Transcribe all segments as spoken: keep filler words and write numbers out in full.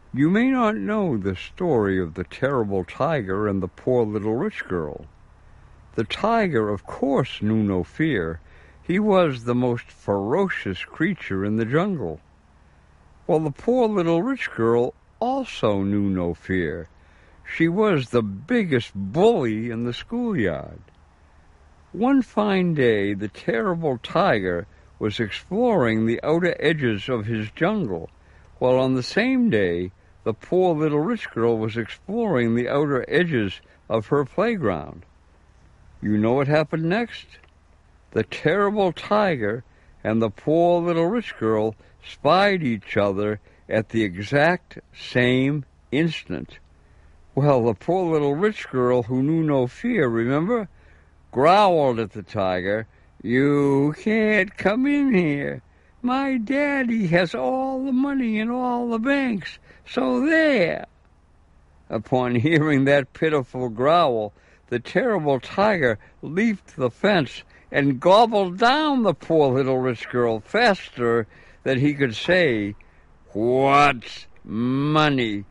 You may not know the story of the terrible tiger and the poor little rich girl. The tiger, of course, knew no fear. He was the most ferocious creature in the jungle. Well, the poor little rich girl also knew no fear. She was the biggest bully in the schoolyard. One fine day, the terrible tiger was exploring the outer edges of his jungle, while on the same day, the poor little rich girl was exploring the outer edges of her playground. You know what happened next? The terrible tiger and the poor little rich girl spied each other at the exact same instant. Well, the poor little rich girl, who knew no fear, remember, growled at the tiger, "You can't come in here. My daddy has all the money in all the banks, so there." Upon hearing that pitiful growl, the terrible tiger leaped the fence and gobbled down the poor little rich girl faster than he could say, "What's money?"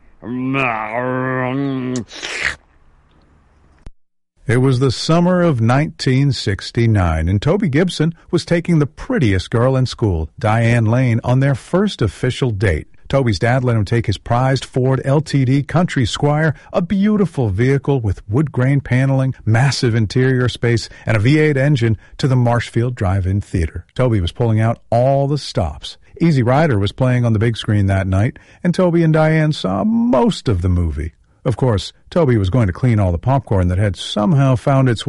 It was the summer of nineteen sixty-nine, and Toby Gibson was taking the prettiest girl in school, Diane Lane, on their first official date. Toby's dad let him take his prized Ford L T D Country Squire, a beautiful vehicle with wood grain paneling, massive interior space, and a V eight engine, to the Marshfield Drive-In Theater. Toby was pulling out all the stops. Easy Rider was playing on the big screen that night, and Toby and Diane saw most of the movie. Of course, Toby was going to clean all the popcorn that had somehow found its